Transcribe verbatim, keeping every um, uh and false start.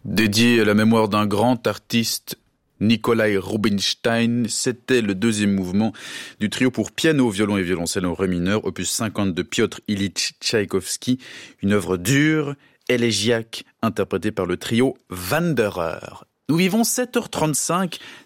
Dédié à la mémoire d'un grand artiste, Nikolai Rubinstein, c'était le deuxième mouvement du trio pour piano, violon et violoncelle en ré mineur, opus cinquante de Piotr Ilyich Tchaïkovski, une œuvre dure, élégiaque, interprétée par le trio Wanderer. Nous vivons sept heures trente-cinq,